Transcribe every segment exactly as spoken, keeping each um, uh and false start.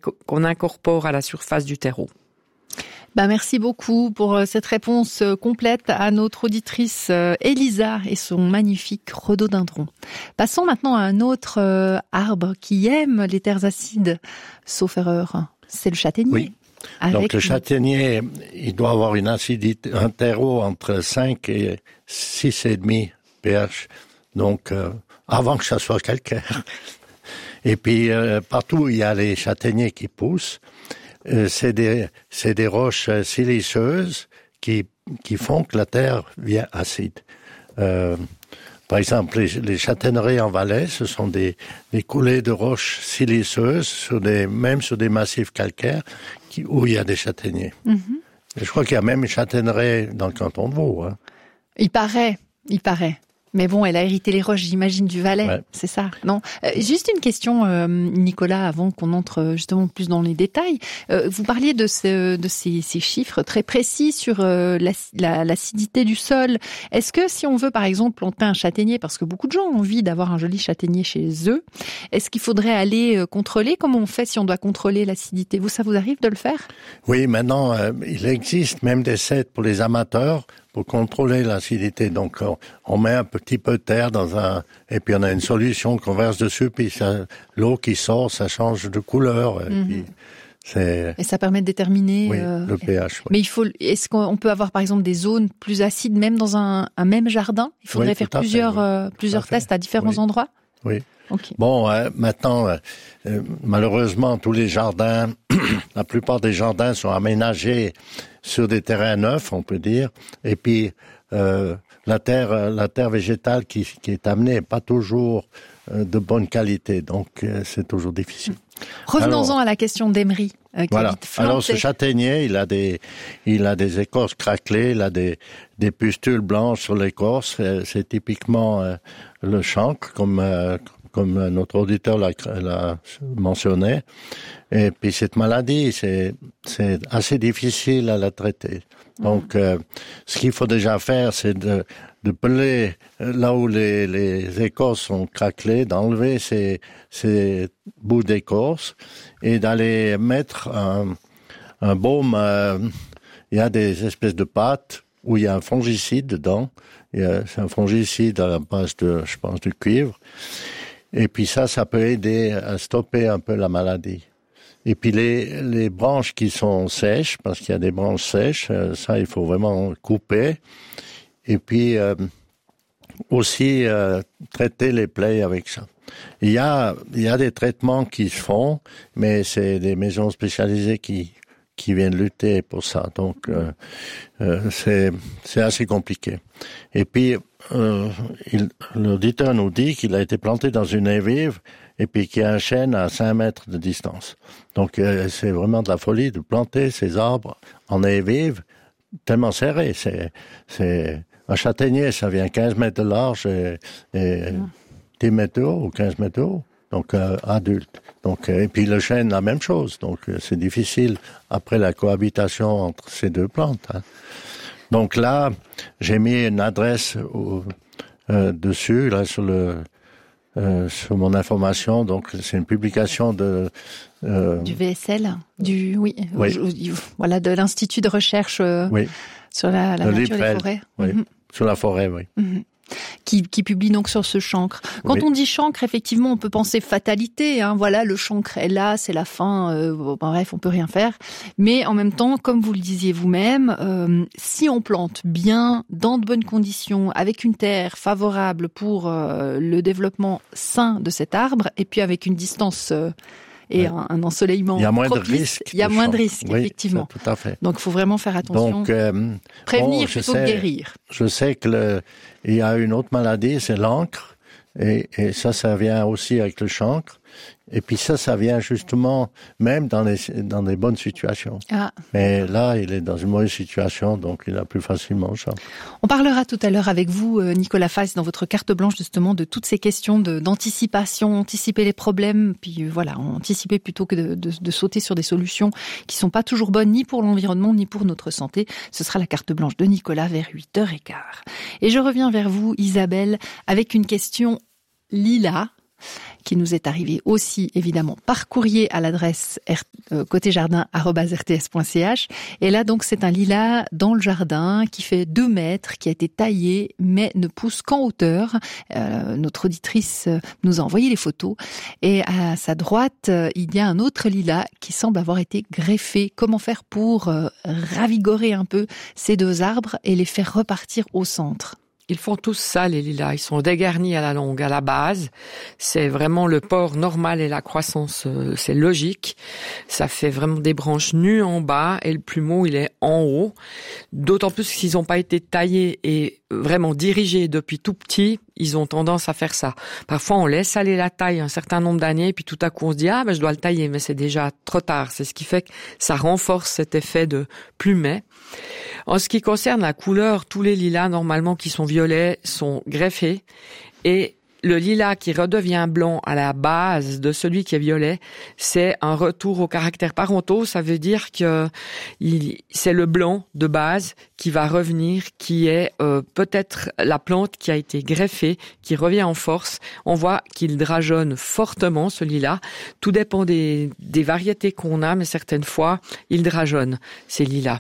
qu'on incorpore à la surface du terreau. Bah merci beaucoup pour cette réponse complète à notre auditrice Elisa et son magnifique rhododendron. Passons maintenant à un autre arbre qui aime les terres acides, sauf erreur, c'est le châtaignier. Oui. Avec Donc le châtaignier, il doit avoir une acidité, un terreau entre cinq et six virgule cinq pH. Donc euh, avant que ça soit calcaire. Et puis euh, partout où il y a les châtaigniers qui poussent, euh, c'est des c'est des roches siliceuses qui qui font que la terre devient acide. Euh, par exemple, les, les châtaigneraies en Valais, ce sont des des coulées de roches siliceuses sur des même sur des massifs calcaires qui, où il y a des châtaigniers. Mm-hmm. Je crois qu'il y a même une châtaigneraie dans le canton de Vaud. Hein. Il paraît, il paraît. Mais bon, elle a hérité les roches, j'imagine, du Valais, ouais. C'est ça, non euh, Juste une question, euh, Nicolas, avant qu'on entre justement plus dans les détails. Euh, vous parliez de, ce, de ces, ces chiffres très précis sur euh, la, la, l'acidité du sol. Est-ce que si on veut, par exemple, planter un châtaignier, parce que beaucoup de gens ont envie d'avoir un joli châtaignier chez eux, est-ce qu'il faudrait aller euh, contrôler? Comment on fait si on doit contrôler l'acidité? Vous, ça vous arrive de le faire? Oui, maintenant, euh, il existe même des sets pour les amateurs, pour contrôler l'acidité. Donc, on, on met un petit peu de terre dans un, et puis on a une solution qu'on verse dessus, puis ça, l'eau qui sort, ça change de couleur. Et, mm-hmm. puis c'est... et ça permet de déterminer oui, euh... le pH. Oui. Mais il faut, est-ce qu'on peut avoir par exemple des zones plus acides même dans un, un même jardin? Il faudrait oui, faire plusieurs, fait, oui. euh, plusieurs tests à différents oui. endroits. Oui. Okay. Bon, euh, maintenant, euh, euh, malheureusement, tous les jardins, la plupart des jardins sont aménagés sur des terrains neufs, on peut dire, et puis euh, la terre, la terre végétale qui, qui est amenée n'est pas toujours euh, de bonne qualité, donc euh, c'est toujours difficile. Revenons-en Alors, à la question d'Emery. Euh, voilà. Alors ce châtaignier, il a des, il a des écorces craquelées, il a des, des pustules blanches sur l'écorce. C'est, c'est typiquement euh, le chancre, comme euh, comme notre auditeur l'a, l'a mentionné. Et puis cette maladie, c'est c'est assez difficile à la traiter. Donc, euh, ce qu'il faut déjà faire, c'est de, de peler là où les, les écorces sont craquelées, d'enlever ces, ces bouts d'écorce et d'aller mettre un, un baume. Euh, il y a des espèces de pâtes où il y a un fongicide dedans. Il y a, c'est un fongicide à la base de, je pense, du cuivre. Et puis ça, ça peut aider à stopper un peu la maladie. Et puis les, les branches qui sont sèches, parce qu'il y a des branches sèches, ça il faut vraiment couper. Et puis euh, aussi euh, traiter les plaies avec ça. Il y a, il y a des traitements qui se font, mais c'est des maisons spécialisées qui qui viennent lutter pour ça. Donc euh, euh, c'est c'est assez compliqué. Et puis euh, il, l'auditeur nous dit qu'il a été planté dans une haie vive et puis qu'il y a un chêne à cinq mètres de distance. Donc euh, c'est vraiment de la folie de planter ces arbres en haie vive tellement serrés. C'est c'est un châtaignier, ça vient quinze mètres de large et, et mmh. dix mètres de haut ou quinze mètres de haut. Donc euh, adulte. Donc euh, et puis le chêne la même chose. Donc euh, c'est difficile après la cohabitation entre ces deux plantes. Hein. Donc là, j'ai mis une adresse au, euh, dessus là sur le euh, sur mon information. Donc c'est une publication de euh, du V S L, du oui, oui. Euh, voilà de l'Institut de recherche euh, oui. sur la, la nature des forêts. Oui. Mm-hmm. Sur la forêt, oui. Mm-hmm. Qui, qui publie donc sur ce chancre. Quand oui. on dit chancre, effectivement, on peut penser fatalité. Hein, voilà, le chancre est là, c'est la fin. Euh, bon, bref, on peut rien faire. Mais en même temps, comme vous le disiez vous-même, euh, si on plante bien, dans de bonnes conditions, avec une terre favorable pour euh, le développement sain de cet arbre, et puis avec une distance euh, et ouais. un, un ensoleillement il y a moins propice, de risques. Il y a moins de risques, oui, effectivement. Ça, tout à fait. Donc, il faut vraiment faire attention. Donc, euh, prévenir bon, plutôt sais, que guérir. Je sais que le, il y a une autre maladie, c'est l'encre, et, et ça, ça vient aussi avec le chancre. Et puis ça, ça vient justement même dans les dans des bonnes situations. Ah. Mais là, il est dans une mauvaise situation, donc il a plus facilement le chancre. On parlera tout à l'heure avec vous, Nicolas Faes, dans votre carte blanche justement de toutes ces questions de, d'anticipation, anticiper les problèmes, puis voilà, anticiper plutôt que de, de, de sauter sur des solutions qui sont pas toujours bonnes ni pour l'environnement ni pour notre santé. Ce sera la carte blanche de Nicolas vers huit heures quinze. Et je reviens vers vous, Isabelle, avec une question Lila. qui nous est arrivé aussi, évidemment, par courrier à l'adresse r- euh, côtéjardin arobase r t s point c h. Et là, donc, c'est un lilas dans le jardin qui fait deux mètres, qui a été taillé, mais ne pousse qu'en hauteur. Euh, notre auditrice nous a envoyé les photos. Et à sa droite, il y a un autre lilas qui semble avoir été greffé. Comment faire pour euh, ravigorer un peu ces deux arbres et les faire repartir au centre? Ils font tous ça, les lilas. Ils sont dégarnis à la longue, à la base. C'est vraiment le port normal et la croissance, euh, c'est logique. Ça fait vraiment des branches nues en bas et le plumeau, il est en haut. D'autant plus qu'ils n'ont pas été taillés et vraiment dirigés depuis tout petit, ils ont tendance à faire ça. Parfois, on laisse aller la taille un certain nombre d'années, puis tout à coup, on se dit « Ah, ben je dois le tailler », mais c'est déjà trop tard. C'est ce qui fait que ça renforce cet effet de plumet. En ce qui concerne la couleur, tous les lilas, normalement, qui sont violets, sont greffés. Et le lilas qui redevient blanc à la base de celui qui est violet, c'est un retour aux caractères parentaux. Ça veut dire que il, c'est le blanc de base qui va revenir, qui est euh, peut-être la plante qui a été greffée, qui revient en force. On voit qu'il drageonne fortement, ce lilas. Tout dépend des, des variétés qu'on a, mais certaines fois, il drageonne, ces lilas.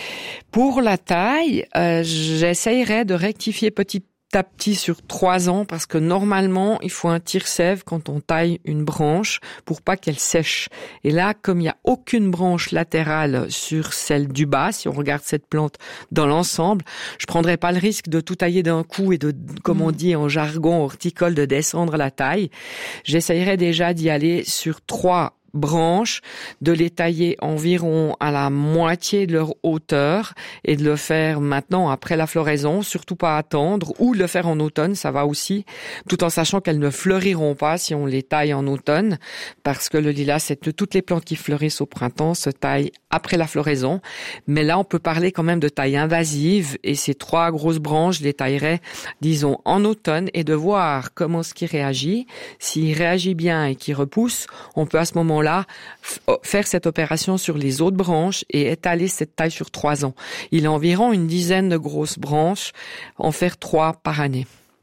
Pour la taille, euh, j'essayerais de rectifier petit à petit sur trois ans, parce que normalement, il faut un tire-sève quand on taille une branche pour pas qu'elle sèche. Et là, comme il n'y a aucune branche latérale sur celle du bas, si on regarde cette plante dans l'ensemble, je prendrais pas le risque de tout tailler d'un coup et de, comme on dit en jargon horticole, de descendre la taille. J'essayerais déjà d'y aller sur trois branches, de les tailler environ à la moitié de leur hauteur et de le faire maintenant après la floraison, surtout pas attendre, ou le faire en automne, ça va aussi, tout en sachant qu'elles ne fleuriront pas si on les taille en automne, parce que le lilas, c'est que toutes les plantes qui fleurissent au printemps se taillent après la floraison. Mais là, on peut parler quand même de taille invasive, et ces trois grosses branches, je les taillerais, disons, en automne, et de voir comment ce qui réagit. S'il réagit bien et qu'il repousse, on peut à ce moment là faire cette opération sur les autres branches et étaler cette taille sur trois ans. Il a environ une dizaine de grosses branches, en faire trois par année.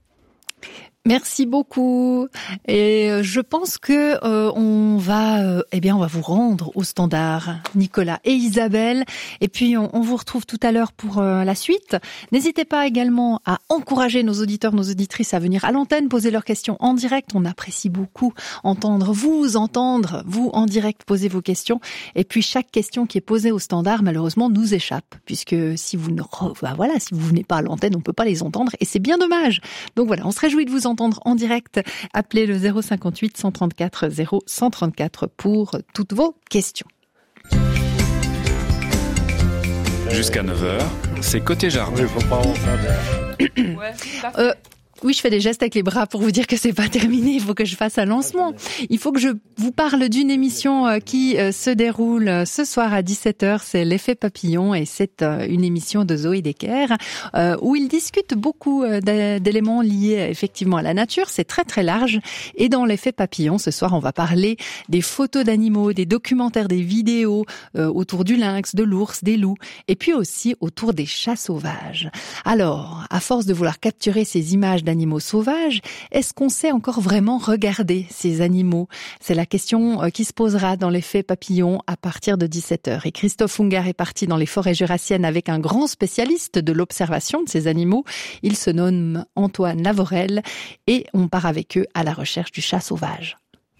Merci beaucoup. Et je pense que euh, on va, euh, eh bien, on va vous rendre au standard, Nicolas et Isabelle. Et puis on, on vous retrouve tout à l'heure pour euh, la suite. N'hésitez pas également à encourager nos auditeurs, nos auditrices à venir à l'antenne, poser leurs questions en direct. On apprécie beaucoup entendre vous entendre, vous en direct poser vos questions. Et puis chaque question qui est posée au standard, malheureusement, nous échappe, puisque si vous ne, bah voilà, si vous venez pas à l'antenne, on peut pas les entendre, et c'est bien dommage. Donc voilà, on se réjouit de vous entendre en direct. Appelez le zéro cinquante-huit cent trente-quatre zéro cent trente-quatre pour toutes vos questions. Jusqu'à neuf heures, c'est Côté Jardin. Il faut pas en faire ouais, euh, oui, je fais des gestes avec les bras pour vous dire que c'est pas terminé. Il faut que je fasse un lancement. Il faut que je vous parle d'une émission qui se déroule ce soir à dix-sept heures. C'est l'effet papillon, et c'est une émission de Zoé Decker où il discute beaucoup d'éléments liés effectivement à la nature. C'est très très large. Et dans l'effet papillon, ce soir, on va parler des photos d'animaux, des documentaires, des vidéos autour du lynx, de l'ours, des loups, et puis aussi autour des chats sauvages. Alors, à force de vouloir capturer ces images d'animaux sauvages, est-ce qu'on sait encore vraiment regarder ces animaux? C'est la question qui se posera dans l'effet papillon à partir de dix-sept heures. Et Christophe Ungar est parti dans les forêts jurassiennes avec un grand spécialiste de l'observation de ces animaux. Il se nomme Antoine Lavorel et on part avec eux à la recherche du chat sauvage.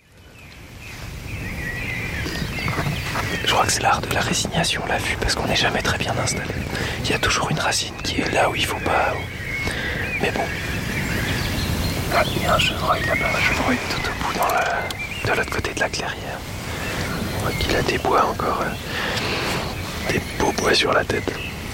Je crois que c'est l'art de la résignation, on l'a vu, parce qu'on n'est jamais très bien installé. Il y a toujours une racine qui est là où il faut pas. Mais bon. Ah, il y a un chevreuil là-bas, un chevreuil tout au bout, dans le, de l'autre côté de la clairière. On voit qu'il a des bois encore, euh, des beaux bois sur la tête.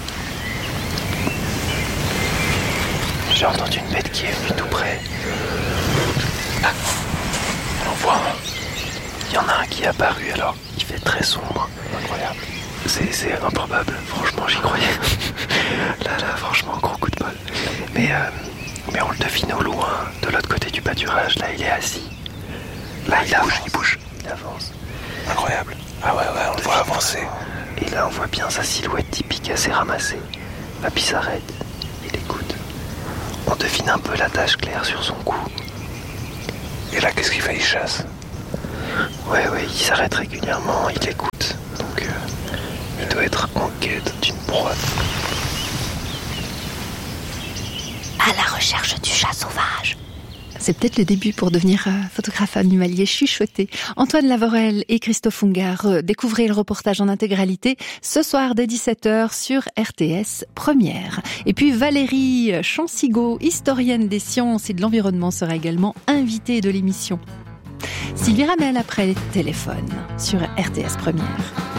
J'ai entendu une bête qui est venue tout près. Ah, on voit un. Il y en a un qui est apparu, alors il fait très sombre. Incroyable. C'est, c'est improbable, franchement j'y croyais. Là, là, franchement, gros coup de bol. Mais, euh, mais on le devine au loin, de l'autre côté du pâturage, là il est assis. Là il, il bouge, il bouge, il avance. Incroyable. Ah ouais, ouais, on le voit avancer. Et là on voit bien sa silhouette typique assez ramassée. Là, puis il s'arrête, il écoute. On devine un peu la tache claire sur son cou. Et là, qu'est-ce qu'il fait? Il chasse. Ouais, ouais, il s'arrête régulièrement, il écoute. Donc, euh, il doit être en quête d'une proie. À la recherche du chat sauvage. C'est peut-être le début pour devenir euh, photographe animalier chuchoté. Antoine Lavorel et Christophe Ungart, euh, découvrez le reportage en intégralité ce soir dès dix-sept heures sur R T S Première. Et puis Valérie Chansigo, historienne des sciences et de l'environnement, sera également invitée de l'émission. Sylvie Ramel après les téléphones sur R T S Première.